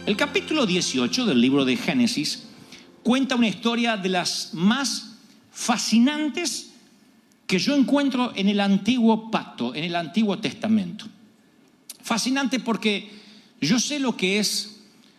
El capítulo 18 del libro de Génesis cuenta una historia de las más fascinantes que yo encuentro en el Antiguo Pacto, en el Antiguo Testamento. Fascinante porque yo sé lo que es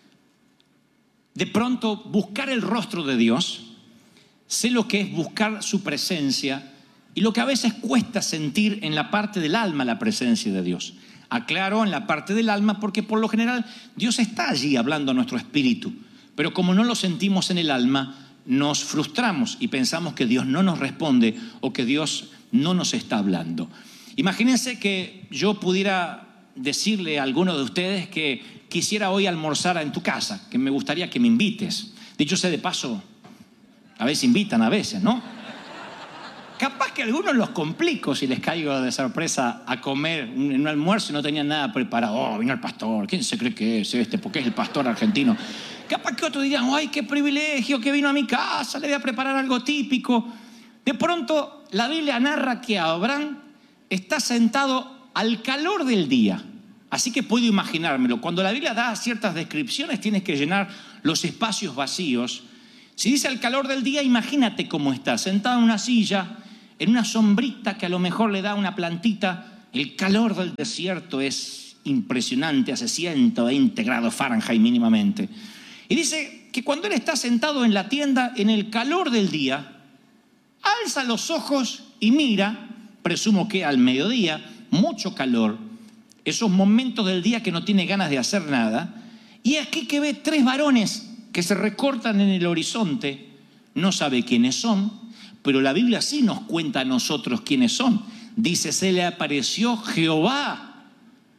de pronto buscar el rostro de Dios, sé lo que es buscar su presencia y lo que a veces cuesta sentir en la parte del alma la presencia de Dios. Aclaro, en la parte del alma, porque por lo general Dios está allí hablando a nuestro espíritu, pero como no lo sentimos en el alma, nos frustramos y pensamos que Dios no nos responde o que Dios no nos está hablando. Imagínense que yo pudiera decirle a alguno de ustedes que quisiera hoy almorzar en tu casa, que me gustaría que me invites. Dicho sea de paso, a veces invitan, a veces, ¿no? Capaz que algunos los complico si les caigo de sorpresa a comer en un almuerzo y no tenían nada preparado. Oh, vino el pastor, ¿quién se cree que es este? Porque es el pastor argentino. Capaz que otros dirían, ay, qué privilegio que vino a mi casa, le voy a preparar algo típico. De pronto, la Biblia narra que Abraham está sentado al calor del día. Así que puedo imaginármelo. Cuando la Biblia da ciertas descripciones, tienes que llenar los espacios vacíos. Si dice al calor del día, imagínate cómo está, sentado en una silla, en una sombrita que a lo mejor le da una plantita. El calor del desierto es impresionante, hace 120 grados Fahrenheit mínimamente. Y dice que cuando él está sentado en la tienda, en el calor del día, alza los ojos y mira, presumo que al mediodía, mucho calor, esos momentos del día que no tiene ganas de hacer nada, y aquí que ve 3 varones que se recortan en el horizonte, no sabe quiénes son, pero la Biblia sí nos cuenta a nosotros quiénes son. Dice, se le apareció Jehová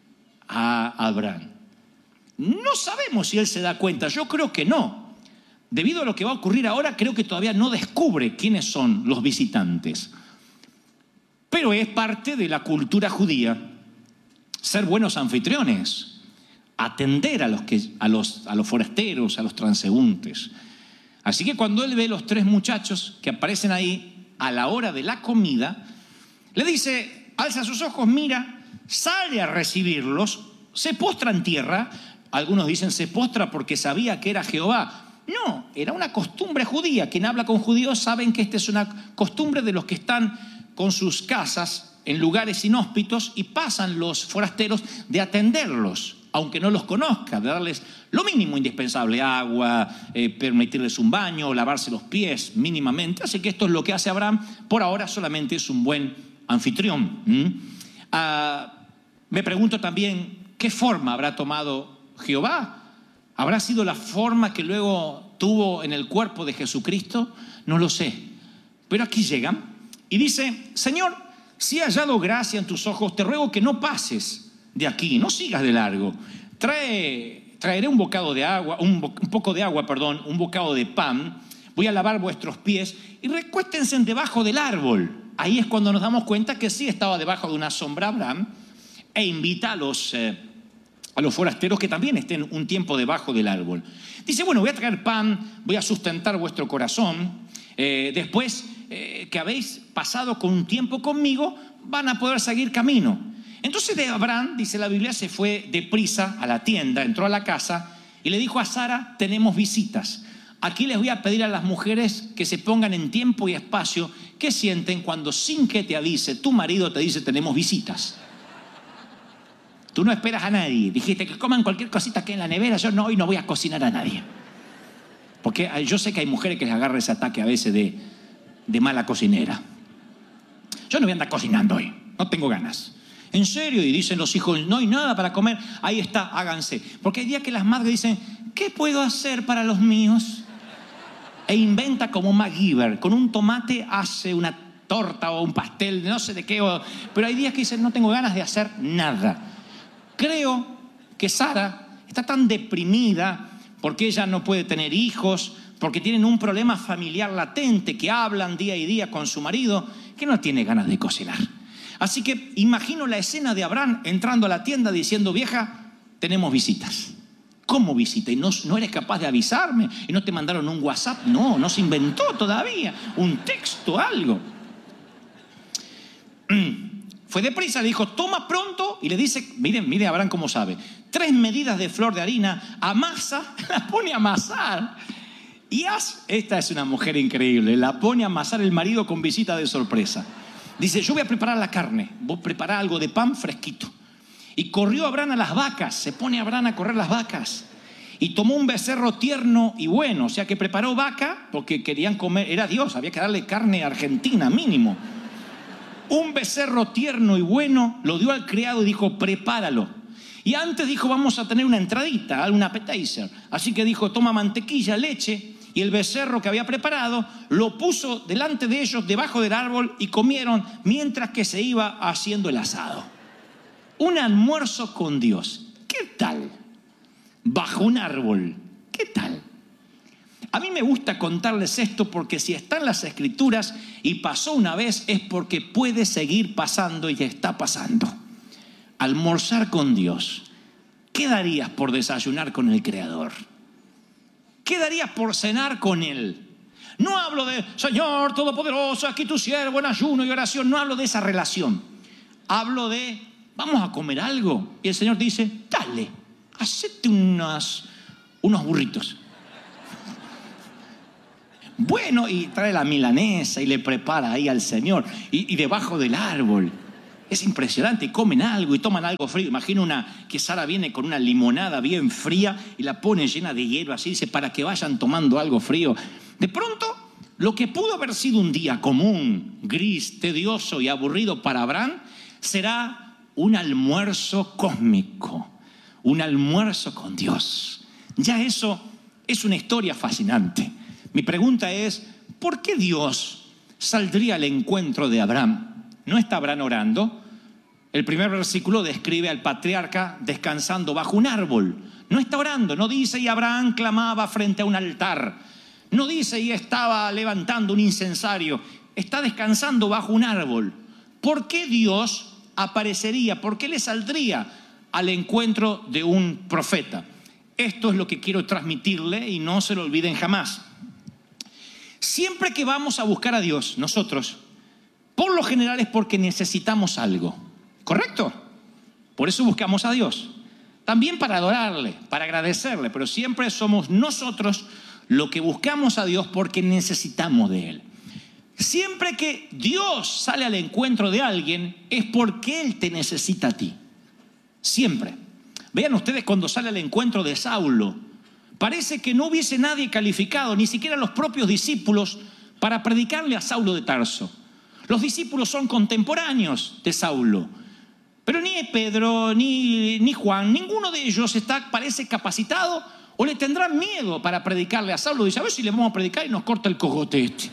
a Abraham. No sabemos si él se da cuenta, yo creo que no. Debido a lo que va a ocurrir ahora, creo que todavía no descubre quiénes son los visitantes. Pero es parte de la cultura judía ser buenos anfitriones, atender a los forasteros, a los transeúntes. Así que cuando él ve los 3 muchachos que aparecen ahí a la hora de la comida, le dice, alza sus ojos, mira, sale a recibirlos, se postra en tierra. Algunos dicen se postra porque sabía que era Jehová. No, era una costumbre judía. Quien habla con judíos saben que esta es una costumbre de los que están con sus casas en lugares inhóspitos y pasan los forasteros de atenderlos, aunque no los conozca, de darles lo mínimo indispensable, agua, permitirles un baño, lavarse los pies mínimamente. Así que esto es lo que hace Abraham. Por ahora solamente es un buen anfitrión. Me pregunto también, ¿qué forma habrá tomado Jehová? ¿Habrá sido la forma que luego tuvo en el cuerpo de Jesucristo? No lo sé. Pero aquí llegan y dice, Señor, si he hallado gracia en tus ojos, te ruego que no pases de aquí, no sigas de largo. Traeré un bocado de agua, un poco de agua, un bocado de pan. Voy a lavar vuestros pies y recuéstense debajo del árbol. Ahí es cuando nos damos cuenta que sí estaba debajo de una sombra Abraham e invita a los forasteros que también estén un tiempo debajo del árbol. Dice, bueno, voy a traer pan, voy a sustentar vuestro corazón. Después que habéis pasado con un tiempo conmigo, van a poder seguir camino. Entonces de Abraham, dice la Biblia, se fue deprisa a la tienda, entró a la casa y le dijo a Sara, tenemos visitas. Aquí les voy a pedir a las mujeres que se pongan en tiempo y espacio, que sienten cuando sin que te avise, tu marido te dice, tenemos visitas. Tú no esperas a nadie, dijiste que coman cualquier cosita que hay en la nevera, yo no, hoy no voy a cocinar a nadie. Porque yo sé que hay mujeres que les agarra ese ataque a veces de mala cocinera. Yo no voy a andar cocinando hoy, no tengo ganas. En serio, y dicen los hijos, no hay nada para comer, ahí está, háganse. Porque hay días que las madres dicen, ¿qué puedo hacer para los míos? E inventa como MacGyver, con un tomate hace una torta o un pastel, no sé de qué, pero hay días que dicen, no tengo ganas de hacer nada. Creo que Sara está tan deprimida porque ella no puede tener hijos, porque tienen un problema familiar latente, que hablan día y día con su marido, que no tiene ganas de cocinar. Así que imagino la escena de Abraham entrando a la tienda diciendo, vieja, tenemos visitas. ¿Cómo visita? ¿Y no eres capaz de avisarme? ¿Y no te mandaron un WhatsApp? No se inventó todavía. Un texto, algo. Fue deprisa, le dijo, toma pronto, y le dice, mire Abraham cómo sabe, 3 medidas de flor de harina, amasa, la pone a amasar. Y esta es una mujer increíble, la pone a amasar el marido con visita de sorpresa. Dice, yo voy a preparar la carne, vos prepará algo de pan fresquito. Y corrió Abraham a las vacas, se pone Abraham a correr las vacas. Y tomó un becerro tierno y bueno, o sea que preparó vaca porque querían comer, era Dios, había que darle carne argentina mínimo. Un becerro tierno y bueno, lo dio al criado y dijo, prepáralo. Y antes dijo, vamos a tener una entradita, un appetizer. Así que dijo, toma mantequilla, leche, y el becerro que había preparado lo puso delante de ellos, debajo del árbol, y comieron mientras que se iba haciendo el asado. Un almuerzo con Dios. ¿Qué tal? Bajo un árbol. ¿Qué tal? A mí me gusta contarles esto porque si está en las Escrituras y pasó una vez es porque puede seguir pasando y está pasando. Almorzar con Dios. ¿Qué darías por desayunar con el Creador? ¿Qué darías por cenar con Él? No hablo de, Señor Todopoderoso, aquí tu siervo en ayuno y oración. No hablo de esa relación. Hablo de, vamos a comer algo. Y el Señor dice, dale, hacete unos burritos. Bueno, y trae la milanesa y le prepara ahí al Señor. Y debajo del árbol. Es impresionante, y comen algo y toman algo frío. Imagino que Sara viene con una limonada bien fría y la pone llena de hielo así, dice, para que vayan tomando algo frío. De pronto, lo que pudo haber sido un día común, gris, tedioso y aburrido para Abraham, será un almuerzo cósmico, un almuerzo con Dios. Ya eso es una historia fascinante. Mi pregunta es, ¿por qué Dios saldría al encuentro de Abraham? ¿No está Abraham orando? El primer versículo describe al patriarca descansando bajo un árbol. No está orando, no dice y Abraham clamaba frente a un altar. No dice y estaba levantando un incensario. Está descansando bajo un árbol. ¿Por qué Dios aparecería? ¿Por qué le saldría al encuentro de un profeta? Esto es lo que quiero transmitirle y no se lo olviden jamás. Siempre que vamos a buscar a Dios, nosotros, por lo general es porque necesitamos algo, ¿correcto? Por eso buscamos a Dios. También para adorarle, para agradecerle, pero siempre somos nosotros lo que buscamos a Dios porque necesitamos de Él. Siempre que Dios sale al encuentro de alguien es porque Él te necesita a ti. Siempre. Vean ustedes cuando sale al encuentro de Saulo. Parece que no hubiese nadie calificado, ni siquiera los propios discípulos, para predicarle a Saulo de Tarso. Los discípulos son contemporáneos de Saulo, pero ni Pedro, ni Juan, ninguno de ellos parece capacitado o le tendrán miedo para predicarle a Saulo. Dice, a ver si le vamos a predicar y nos corta el cogote este.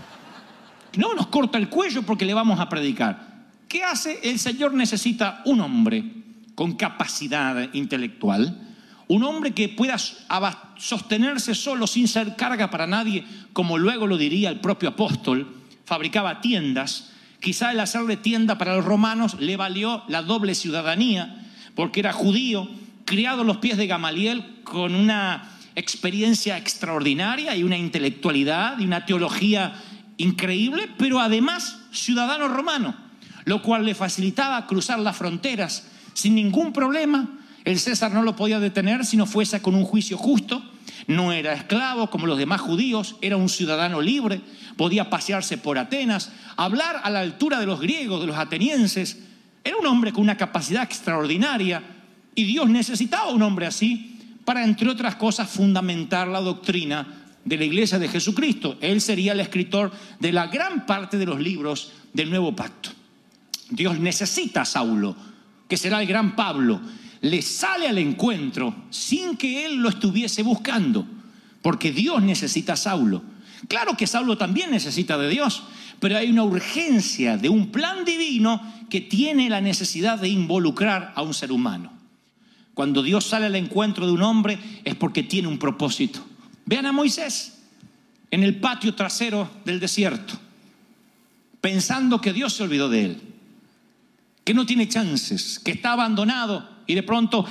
No, nos corta el cuello porque le vamos a predicar. ¿Qué hace? El Señor necesita un hombre con capacidad intelectual, un hombre que pueda sostenerse solo sin ser carga para nadie, como luego lo diría el propio apóstol. Fabricaba tiendas, quizá el hacerle tienda para los romanos le valió la doble ciudadanía, porque era judío, criado a los pies de Gamaliel, con una experiencia extraordinaria y una intelectualidad y una teología increíble, pero además ciudadano romano, lo cual le facilitaba cruzar las fronteras sin ningún problema. El César no lo podía detener si no fuese con un juicio justo. No era esclavo como los demás judíos, era un ciudadano libre, podía pasearse por Atenas, hablar a la altura de los griegos, de los atenienses. Era un hombre con una capacidad extraordinaria y Dios necesitaba un hombre así para, entre otras cosas, fundamentar la doctrina de la Iglesia de Jesucristo. Él sería el escritor de la gran parte de los libros del Nuevo Pacto. Dios necesita a Saulo, que será el gran Pablo. Le sale al encuentro sin que él lo estuviese buscando, porque Dios necesita a Saulo. Claro que Saulo también necesita de Dios, pero hay una urgencia de un plan divino que tiene la necesidad de involucrar a un ser humano. Cuando Dios sale al encuentro de un hombre es porque tiene un propósito. Vean a Moisés en el patio trasero del desierto, pensando que Dios se olvidó de él, que no tiene chances, que está abandonado. Y de pronto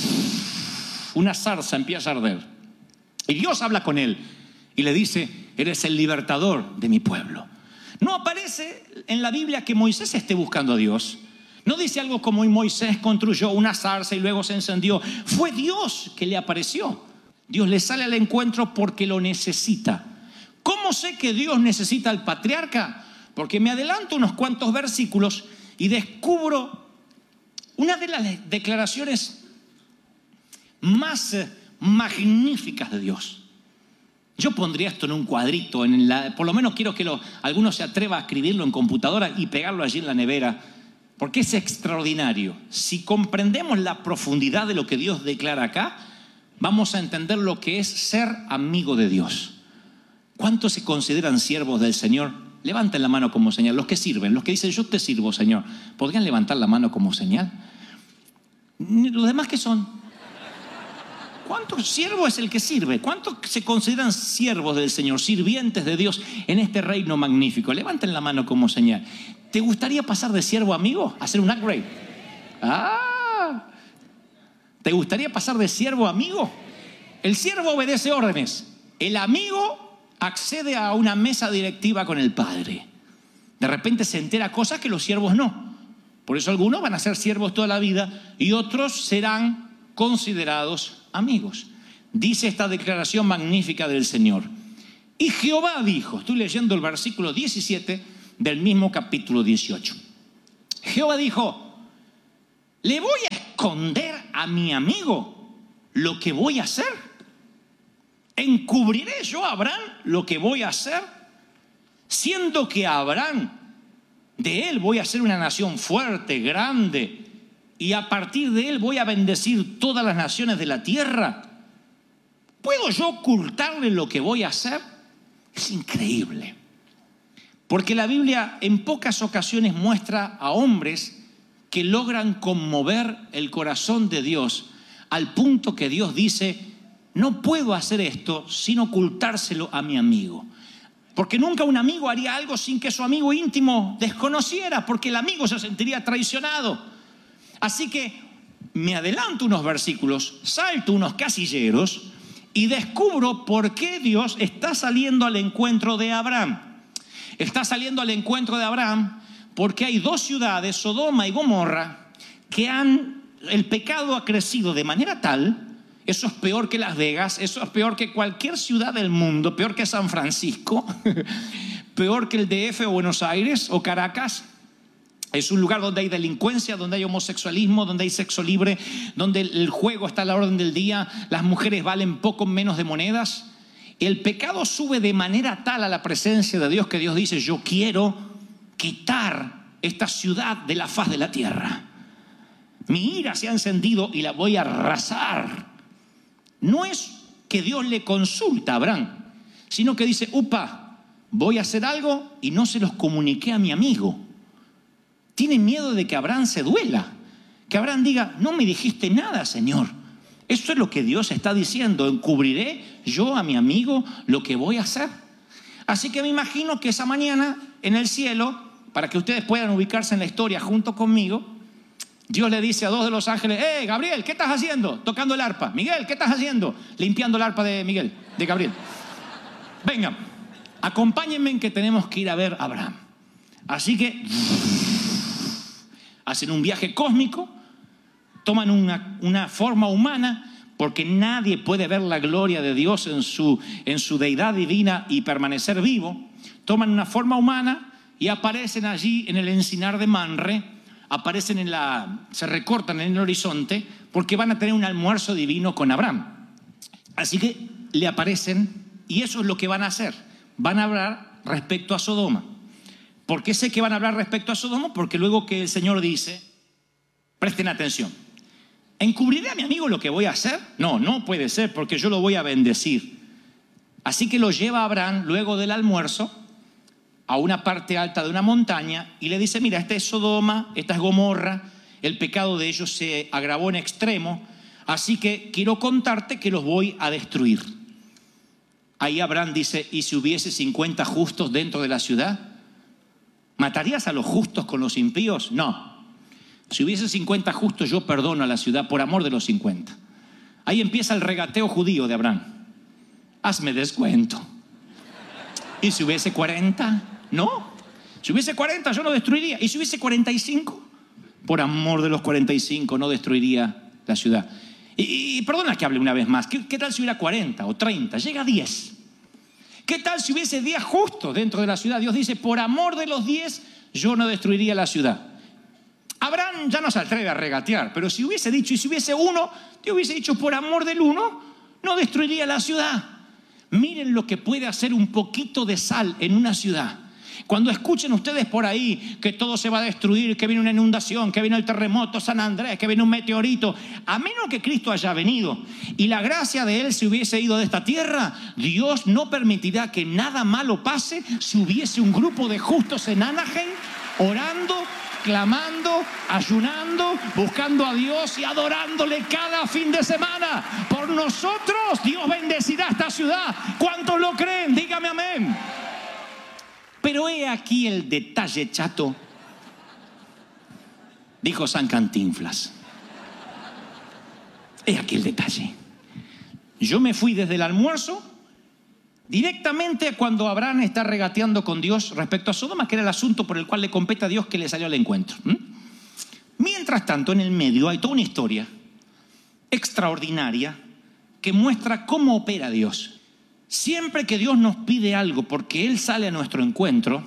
una zarza empieza a arder. Y Dios habla con él y le dice, eres el libertador de mi pueblo. No aparece en la Biblia que Moisés esté buscando a Dios. No dice algo como Moisés construyó una zarza y luego se encendió. Fue Dios que le apareció. Dios le sale al encuentro porque lo necesita. ¿Cómo sé que Dios necesita al patriarca? Porque me adelanto unos cuantos versículos y descubro una de las declaraciones más magníficas de Dios. Yo pondría esto en un cuadrito, por lo menos quiero que alguno se atreva a escribirlo en computadora y pegarlo allí en la nevera, porque es extraordinario. Si comprendemos la profundidad de lo que Dios declara acá, vamos a entender lo que es ser amigo de Dios. ¿Cuántos se consideran siervos del Señor? Levanten la mano como señal. Los que sirven, los que dicen yo te sirvo, Señor, ¿podrían levantar la mano como señal? ¿Los demás qué son? ¿Cuántos siervo es el que sirve? ¿Cuántos se consideran siervos del Señor, sirvientes de Dios en este reino magnífico? Levanten la mano como señal. ¿Te gustaría pasar de siervo a amigo? ¿Hacer un upgrade? ¿Te gustaría pasar de siervo a amigo? El siervo obedece órdenes. El amigo accede a una mesa directiva con el Padre. De repente se entera cosas que los siervos no. Por eso algunos van a ser siervos toda la vida y otros serán considerados amigos. Dice esta declaración magnífica del Señor. Y Jehová dijo, estoy leyendo el versículo 17 del mismo capítulo 18. Jehová dijo, ¿le voy a esconder a mi amigo lo que voy a hacer? ¿Encubriré yo a Abraham lo que voy a hacer? Siendo que Abraham, de él voy a hacer una nación fuerte, grande, y a partir de él voy a bendecir todas las naciones de la tierra. ¿Puedo yo ocultarle lo que voy a hacer? Es increíble. Porque la Biblia en pocas ocasiones muestra a hombres que logran conmover el corazón de Dios al punto que Dios dice, no puedo hacer esto sin ocultárselo a mi amigo. Porque nunca un amigo haría algo sin que su amigo íntimo desconociera, porque el amigo se sentiría traicionado. Así que me adelanto unos versículos, salto unos casilleros y descubro por qué Dios está saliendo al encuentro de Abraham. Está saliendo al encuentro de Abraham porque hay dos ciudades, Sodoma y Gomorra, que el pecado ha crecido de manera tal, eso es peor que Las Vegas, eso es peor que cualquier ciudad del mundo, peor que San Francisco, peor que el DF o Buenos Aires o Caracas. Es un lugar donde hay delincuencia, donde hay homosexualismo, donde hay sexo libre, donde el juego está a la orden del día, las mujeres valen poco menos de monedas. El pecado sube de manera tal a la presencia de Dios que Dios dice, yo quiero quitar esta ciudad de la faz de la tierra. Mi ira se ha encendido y la voy a arrasar. No es que Dios le consulta a Abraham, sino que dice, upa, voy a hacer algo y no se los comuniqué a mi amigo. Tiene miedo de que Abraham se duela, que Abraham diga, no me dijiste nada, Señor. Eso es lo que Dios está diciendo, encubriré yo a mi amigo lo que voy a hacer. Así que me imagino que esa mañana en el cielo, para que ustedes puedan ubicarse en la historia junto conmigo, Dios le dice a dos de los ángeles, Gabriel, ¿qué estás haciendo? Tocando el arpa. Miguel, ¿qué estás haciendo? Limpiando el arpa de Miguel, de Gabriel. Vengan, acompáñenme en que tenemos que ir a ver a Abraham. Así que hacen un viaje cósmico, toman una forma humana, porque nadie puede ver la gloria de Dios en su deidad divina y permanecer vivo. Toman una forma humana y aparecen allí en el encinar de Manre, se recortan en el horizonte porque van a tener un almuerzo divino con Abraham. Así que le aparecen y eso es lo que van a hacer. Van a hablar respecto a Sodoma. ¿Por qué sé que van a hablar respecto a Sodoma? Porque luego que el Señor dice, presten atención, ¿encubriré a mi amigo lo que voy a hacer? No, no puede ser porque yo lo voy a bendecir. Así que lo lleva a Abraham luego del almuerzo a una parte alta de una montaña y le dice, mira, esta es Sodoma, esta es Gomorra, el pecado de ellos se agravó en extremo, así que quiero contarte que los voy a destruir. Ahí Abraham dice, ¿y si hubiese 50 justos dentro de la ciudad? ¿Matarías a los justos con los impíos? No. Si hubiese 50 justos, yo perdono a la ciudad por amor de los 50. Ahí empieza el regateo judío de Abraham. Hazme descuento. ¿Y si hubiese 40? No. Si hubiese 40, yo lo destruiría. ¿Y si hubiese 45? por amor de los 45 no destruiría la ciudad. Y perdona que hable una vez más. ¿Qué tal si hubiera 40 o 30? Llega a 10. ¿Qué tal si hubiese 10 justos dentro de la ciudad? Dios dice, por amor de los 10, yo no destruiría la ciudad. Abraham ya no se atreve a regatear, pero si hubiese dicho, y si hubiese uno, Dios hubiese dicho, por amor del uno, no destruiría la ciudad. Miren lo que puede hacer un poquito de sal en una ciudad. Cuando escuchen ustedes por ahí que todo se va a destruir, que viene una inundación, que viene el terremoto, San Andrés, que viene un meteorito, a menos que Cristo haya venido y la gracia de Él se hubiese ido de esta tierra, Dios no permitirá que nada malo pase si hubiese un grupo de justos en Anaheim orando, clamando, ayunando, buscando a Dios y adorándole cada fin de semana. Por nosotros Dios bendecirá esta ciudad. ¿Cuántos lo creen? Dígame amén. Pero he aquí el detalle, chato, dijo San Cantinflas. He aquí el detalle. Yo me fui desde el almuerzo directamente cuando Abraham está regateando con Dios respecto a Sodoma, que era el asunto por el cual le compete a Dios que le salió al encuentro. Mientras tanto, en el medio hay toda una historia extraordinaria que muestra cómo opera Dios. Siempre que Dios nos pide algo porque Él sale a nuestro encuentro,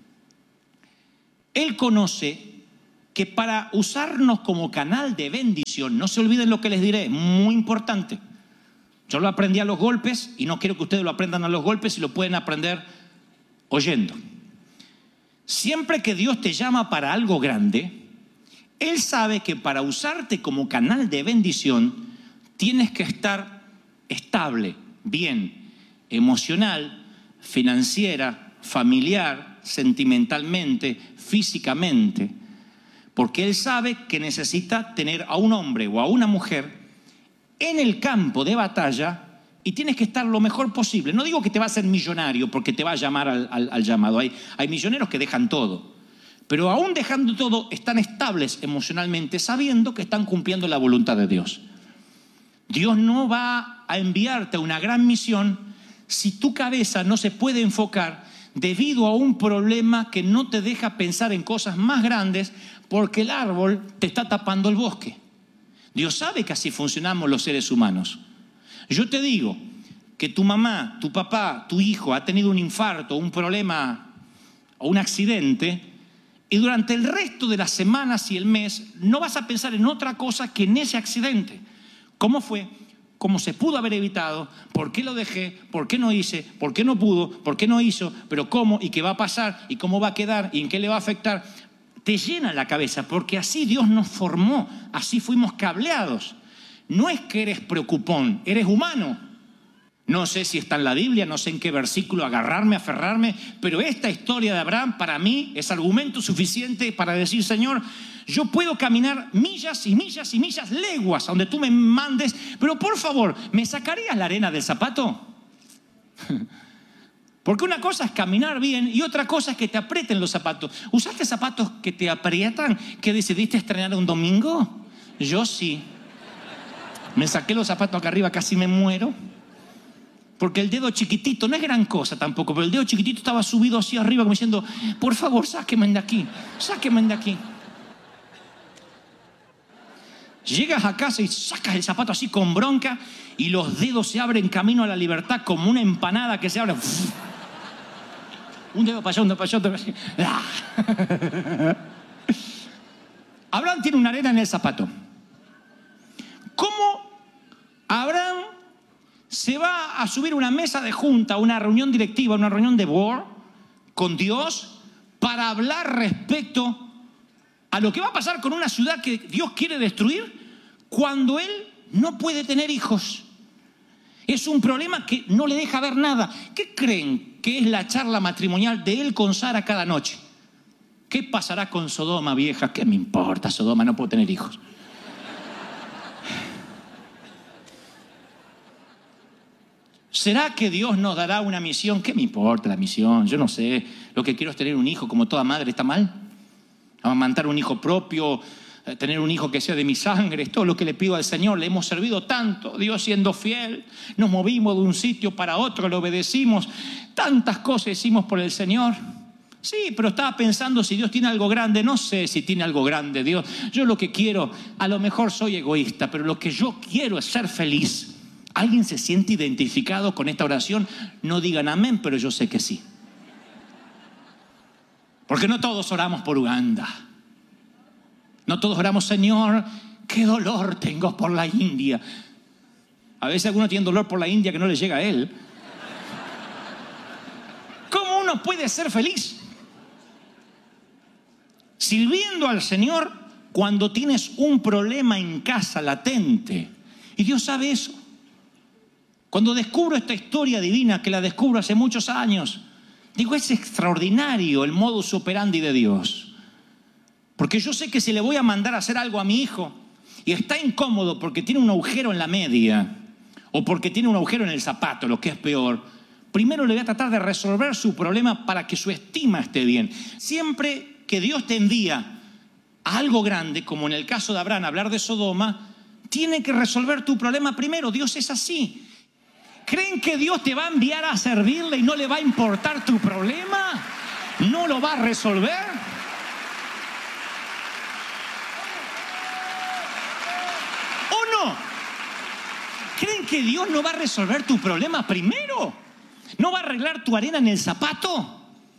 Él conoce que para usarnos como canal de bendición, no se olviden lo que les diré, muy importante. Yo lo aprendí a los golpes y no quiero que ustedes lo aprendan a los golpes y lo pueden aprender oyendo. Siempre que Dios te llama para algo grande, Él sabe que para usarte como canal de bendición tienes que estar estable, bien, emocional, financiera, familiar, sentimentalmente, físicamente, porque Él sabe que necesita tener a un hombre o a una mujer en el campo de batalla y tienes que estar lo mejor posible. No digo que te va a hacer millonario porque te va a llamar al llamado. Hay milloneros que dejan todo, pero aún dejando todo están estables emocionalmente, sabiendo que están cumpliendo la voluntad de Dios. Dios no va a enviarte a una gran misión si tu cabeza no se puede enfocar debido a un problema que no te deja pensar en cosas más grandes porque el árbol te está tapando el bosque. Dios sabe que así funcionamos los seres humanos. Yo te digo que tu mamá, tu papá, tu hijo ha tenido un infarto, un problema o un accidente y durante el resto de las semanas y el mes no vas a pensar en otra cosa que en ese accidente. ¿Cómo fue? ¿Cómo se pudo haber evitado? ¿Por qué lo dejé? ¿Por qué no hice? ¿Por qué no pudo? ¿Por qué no hizo? ¿Pero cómo? ¿Y qué va a pasar? ¿Y cómo va a quedar? ¿Y en qué le va a afectar? Te llena la cabeza porque así Dios nos formó, así fuimos cableados. No es que eres preocupón, eres humano. No sé si está en la Biblia, no sé en qué versículo agarrarme, aferrarme, pero esta historia de Abraham para mí es argumento suficiente para decir, Señor, yo puedo caminar millas y millas y millas, leguas, a donde tú me mandes, pero por favor, ¿me sacarías la arena del zapato? Porque una cosa es caminar bien y otra cosa es que te aprieten los zapatos. ¿Usaste zapatos que te aprietan que decidiste estrenar un domingo? Yo sí. Me saqué los zapatos acá arriba, casi me muero. Porque el dedo chiquitito, no es gran cosa tampoco, pero el dedo chiquitito estaba subido así arriba como diciendo, por favor, sáquenme de aquí, sáquenme de aquí. Llegas a casa y sacas el zapato así con bronca y los dedos se abren camino a la libertad como una empanada que se abre. Un dedo para allá, un dedo para allá, otro para allá. Abraham tiene una arena en el zapato. ¿Cómo Abraham se va a subir a una mesa de junta, una reunión directiva, una reunión de board con Dios para hablar respecto a lo que va a pasar con una ciudad que Dios quiere destruir cuando él no puede tener hijos? Es un problema que no le deja ver nada. ¿Qué creen que es la charla matrimonial de él con Sara cada noche? ¿Qué pasará con Sodoma, vieja? ¿Qué me importa Sodoma? No puedo tener hijos. ¿Será que Dios nos dará una misión? ¿Qué me importa la misión? Yo no sé. Lo que quiero es tener un hijo como toda madre. ¿Está mal? Amamantar un hijo propio, tener un hijo que sea de mi sangre, es todo lo que le pido al Señor. Le hemos servido tanto, Dios siendo fiel, nos movimos de un sitio para otro, le obedecimos, tantas cosas hicimos por el Señor. Sí, pero estaba pensando si Dios tiene algo grande. No sé si tiene algo grande Dios. Yo lo que quiero, a lo mejor soy egoísta, pero lo que yo quiero es ser feliz. ¿Alguien se siente identificado con esta oración? No digan amén, pero yo sé que sí. Porque no todos oramos por Uganda. No todos oramos, Señor, qué dolor tengo por la India. A veces algunos tienen dolor por la India que no le llega a él. ¿Cómo uno puede ser feliz? Sirviendo al Señor cuando tienes un problema en casa latente. Y Dios sabe eso. Cuando descubro esta historia divina, que la descubro hace muchos años, digo, es extraordinario el modus operandi de Dios. Porque yo sé que si le voy a mandar a hacer algo a mi hijo y está incómodo porque tiene un agujero en la media o porque tiene un agujero en el zapato, lo que es peor, primero le voy a tratar de resolver su problema para que su estima esté bien. Siempre que Dios te envía a algo grande, como en el caso de Abraham, hablar de Sodoma, tiene que resolver tu problema primero. Dios es así. ¿Creen que Dios te va a enviar a servirle y no le va a importar tu problema? ¿No lo va a resolver? ¿O no? ¿Creen que Dios no va a resolver tu problema primero? ¿No va a arreglar tu arena en el zapato?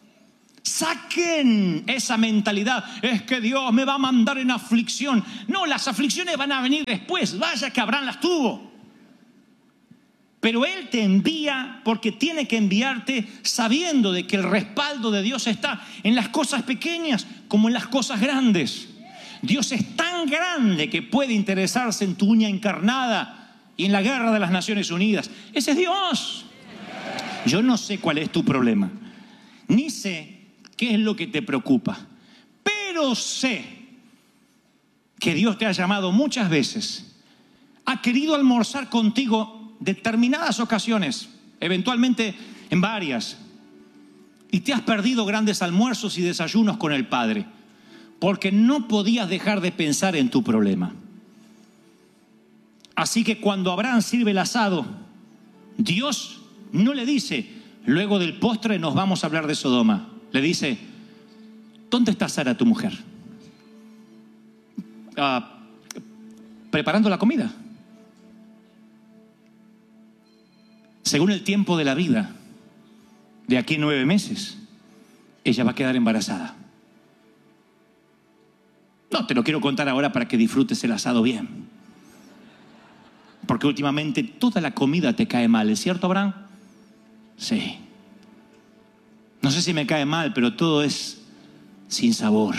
Saquen esa mentalidad. Es que Dios me va a mandar en aflicción. No, las aflicciones van a venir después. Vaya que Abraham las tuvo. Pero Él te envía porque tiene que enviarte sabiendo de que el respaldo de Dios está en las cosas pequeñas como en las cosas grandes. Dios es tan grande que puede interesarse en tu uña encarnada y en la guerra de las Naciones Unidas. Ese es Dios. Yo no sé cuál es tu problema, ni sé qué es lo que te preocupa, pero sé que Dios te ha llamado muchas veces, ha querido almorzar contigo determinadas ocasiones, eventualmente en varias, y te has perdido grandes almuerzos y desayunos con el Padre, porque no podías dejar de pensar en tu problema. Así que cuando Abraham sirve el asado, Dios no le dice, luego del postre nos vamos a hablar de Sodoma. Le dice, ¿dónde está Sara, tu mujer? Preparando la comida. Según el tiempo de la vida, de aquí a 9 meses, ella va a quedar embarazada. No te lo quiero contar ahora para que disfrutes el asado bien. Porque últimamente toda la comida te cae mal, ¿es cierto, Abraham? Sí. No sé si me cae mal, pero todo es sin sabor.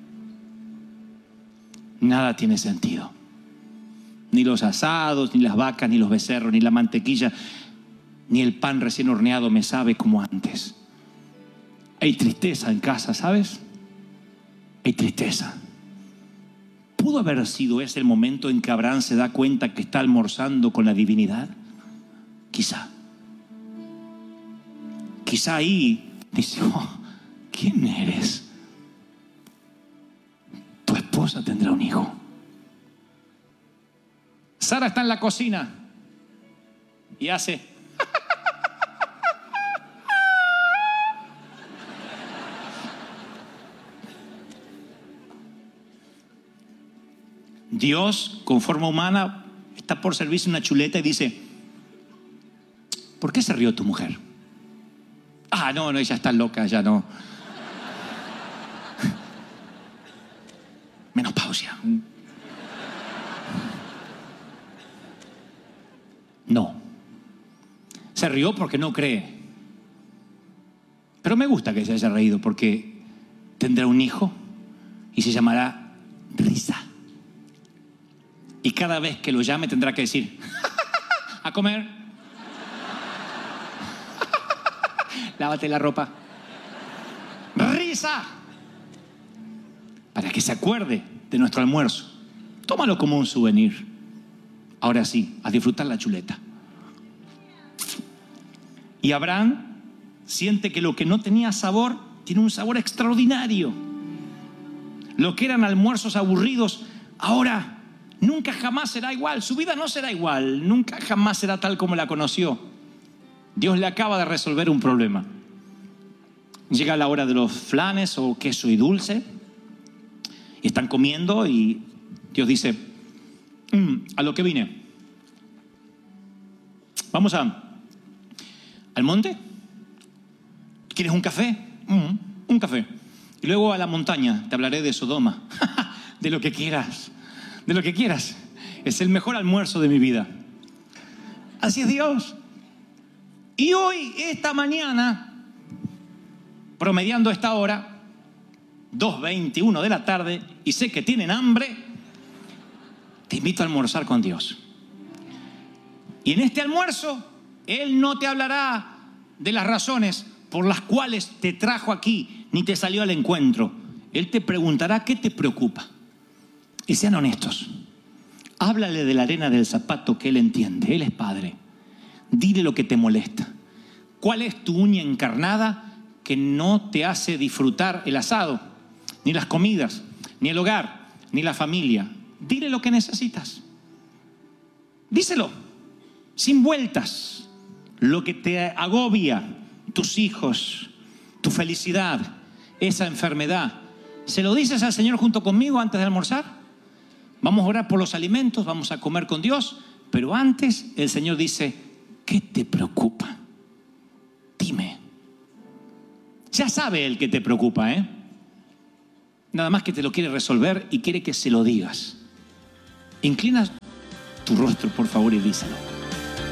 Nada tiene sentido. Ni los asados, ni las vacas, ni los becerros, ni la mantequilla, ni el pan recién horneado me sabe como antes. Hay tristeza en casa, ¿sabes? Hay tristeza. ¿Pudo haber sido ese el momento en que Abraham se da cuenta que está almorzando con la divinidad? Quizá. Quizá ahí dice, oh, ¿quién eres? Tu esposa tendrá un hijo. Sara está en la cocina y hace Dios, con forma humana, está por servirse una chuleta y dice, ¿por qué se rió tu mujer? Ah, no, ella está loca, ya no. Menopausia. No. Se rió porque no cree. Pero me gusta que se haya reído porque tendrá un hijo y se llamará Risa. Y cada vez que lo llame tendrá que decir, a comer. Lávate la ropa. Risa. Para que se acuerde de nuestro almuerzo. Tómalo como un souvenir. Ahora sí, a disfrutar la chuleta. Y Abraham siente que lo que no tenía sabor, tiene un sabor extraordinario. Lo que eran almuerzos aburridos, ahora nunca jamás será igual. Su vida no será igual. Nunca jamás será tal como la conoció. Dios le acaba de resolver un problema. Llega la hora de los flanes o queso y dulce. Y están comiendo y Dios dice, a lo que vine. Vamos al monte. ¿Quieres un café? Un café. Y luego a la montaña. Te hablaré de Sodoma. De lo que quieras. De lo que quieras. Es el mejor almuerzo de mi vida. Así es Dios. Y hoy, esta mañana, promediando esta hora, 2:21 de la tarde, y sé que tienen hambre, te invito a almorzar con Dios. Y en este almuerzo, Él no te hablará de las razones por las cuales te trajo aquí, ni te salió al encuentro. Él te preguntará qué te preocupa. Y sean honestos. Háblale de la arena del zapato que Él entiende. Él es Padre. Dile lo que te molesta. ¿Cuál es tu uña encarnada que no te hace disfrutar el asado, ni las comidas, ni el hogar, ni la familia? Dile lo que necesitas. Díselo, sin vueltas. Lo que te agobia, tus hijos, tu felicidad, esa enfermedad. ¿Se lo dices al Señor junto conmigo antes de almorzar? Vamos a orar por los alimentos, vamos a comer con Dios, pero antes el Señor dice, ¿qué te preocupa? Dime. Ya sabe Él que te preocupa, ¿eh? Nada más que te lo quiere resolver y quiere que se lo digas. Inclina tu rostro, por favor, y díselo.